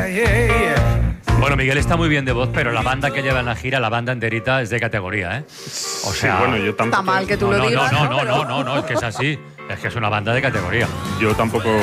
Bueno, Miguel está muy bien de voz, pero la banda que lleva en la gira, la banda enterita, es de categoría, ¿eh? O sea, sí, bueno, yo tampoco... Está mal que tú lo digas. No, es que es así. Es que es una banda de categoría. Yo tampoco